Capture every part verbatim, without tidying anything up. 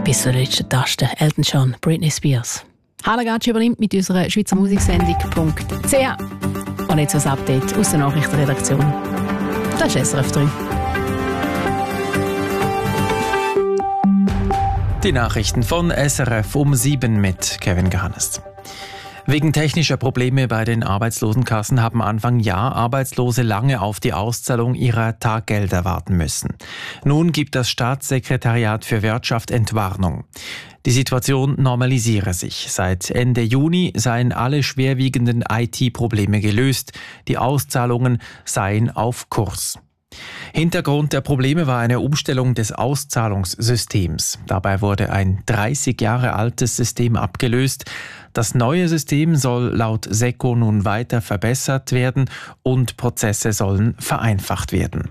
Bis zur letzten Taste. Elton John, Britney Spears. Hannah Gatsch übernimmt mit unserer Schweizer Musiksendung .ch. Und jetzt ein Update aus der Nachrichtenredaktion. Das ist S R F drei. Die Nachrichten von S R F um sieben mit Kevin Gehannes. Wegen technischer Probleme bei den Arbeitslosenkassen haben Anfang Jahr Arbeitslose lange auf die Auszahlung ihrer Taggelder warten müssen. Nun gibt das Staatssekretariat für Wirtschaft Entwarnung. Die Situation normalisiere sich. Seit Ende Juni seien alle schwerwiegenden I T-Probleme gelöst. Die Auszahlungen seien auf Kurs. Hintergrund der Probleme war eine Umstellung des Auszahlungssystems. Dabei wurde ein dreißig Jahre altes System abgelöst. Das neue System soll laut SECO nun weiter verbessert werden und Prozesse sollen vereinfacht werden.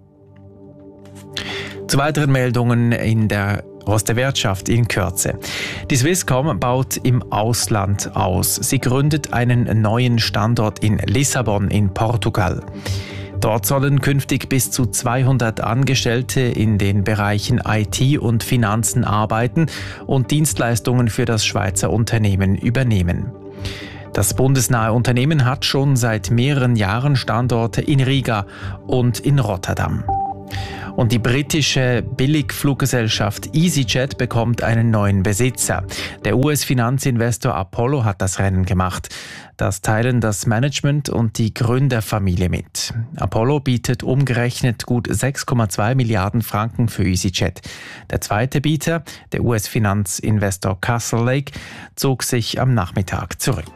Zu weiteren Meldungen in der aus der Wirtschaft in Kürze. Die Swisscom baut im Ausland aus. Sie gründet einen neuen Standort in Lissabon in Portugal. Dort sollen künftig bis zu zweihundert Angestellte in den Bereichen I T und Finanzen arbeiten und Dienstleistungen für das Schweizer Unternehmen übernehmen. Das bundesnahe Unternehmen hat schon seit mehreren Jahren Standorte in Riga und in Rotterdam. Und die britische Billigfluggesellschaft EasyJet bekommt einen neuen Besitzer. Der U S-Finanzinvestor Apollo hat das Rennen gemacht. Das teilen das Management und die Gründerfamilie mit. Apollo bietet umgerechnet gut sechs Komma zwei Milliarden Franken für EasyJet. Der zweite Bieter, der U S-Finanzinvestor Castlelake, zog sich am Nachmittag zurück.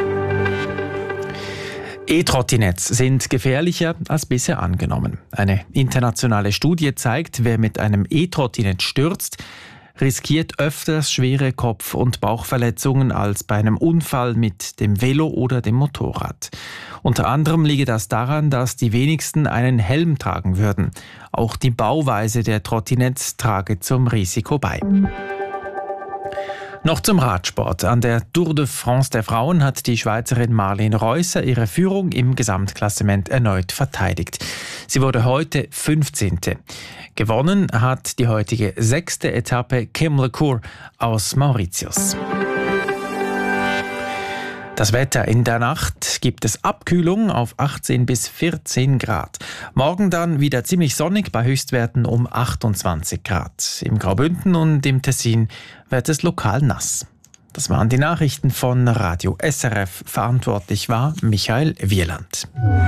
E-Trottinetts sind gefährlicher als bisher angenommen. Eine internationale Studie zeigt, wer mit einem E-Trottinett stürzt, riskiert öfters schwere Kopf- und Bauchverletzungen als bei einem Unfall mit dem Velo oder dem Motorrad. Unter anderem liege das daran, dass die wenigsten einen Helm tragen würden. Auch die Bauweise der Trottinetts trage zum Risiko bei. Noch zum Radsport. An der Tour de France der Frauen hat die Schweizerin Marlene Reusser ihre Führung im Gesamtklassement erneut verteidigt. Sie wurde heute fünfzehnte Gewonnen hat die heutige sechste Etappe Kim LeCour aus Mauritius. Das Wetter: in der Nacht gibt es Abkühlung auf achtzehn bis vierzehn Grad. Morgen dann wieder ziemlich sonnig bei Höchstwerten um achtundzwanzig Grad. Im Graubünden und im Tessin wird es lokal nass. Das waren die Nachrichten von Radio S R F. Verantwortlich war Michael Wieland.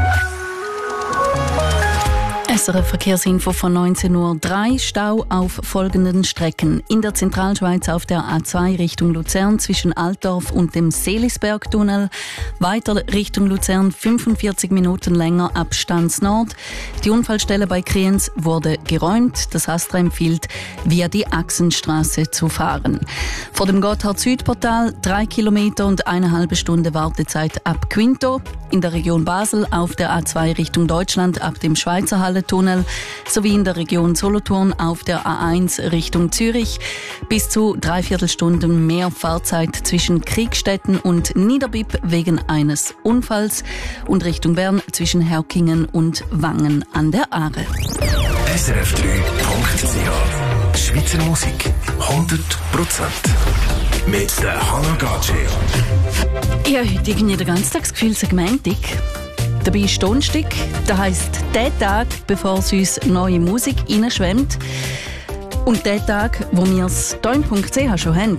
S R F-Verkehrsinfo von neunzehn Uhr drei. Stau auf folgenden Strecken. In der Zentralschweiz auf der A zwei Richtung Luzern zwischen Altdorf und dem Seelisbergtunnel. Weiter Richtung Luzern fünfundvierzig Minuten länger Abstandsnord. Die Unfallstelle bei Kriens wurde geräumt. Das Astra empfiehlt, via die Achsenstraße zu fahren. Vor dem Gotthard-Süd-Portal drei Kilometer und eine halbe Stunde Wartezeit ab Quinto. In der Region Basel auf der A zwei Richtung Deutschland ab dem Schweizer Halle-Tunnel sowie in der Region Solothurn auf der A eins Richtung Zürich. Bis zu dreiviertel Stunden mehr Fahrzeit zwischen Kriegstetten und Niederbipp wegen eines Unfalls und Richtung Bern zwischen Herkingen und Wangen an der Aare. S R F drei Punkt C H Schweizer Musik hundert Prozent mit der Hannah Gatsch. Ich habe heute irgendwie den ganzen Tag das Gefühl, es ist Montag. Dabei ist Donnerstag, das heisst der Tag, bevor es uns neue Musik reinschwemmt. Und der Tag, wo wir es hier im Punkt C H schon haben.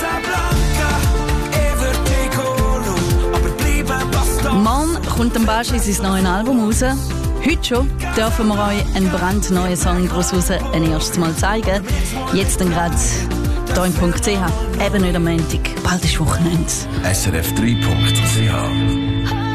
Morgen kommt am Baschi sein neues Album raus. Heute schon dürfen wir euch einen brandneuen Song daraus raus ein erstes Mal zeigen. Jetzt dann gerade hier im Punkt C H. Eben nicht am Montag, bald ist Wochenende. S R F drei Punkt C H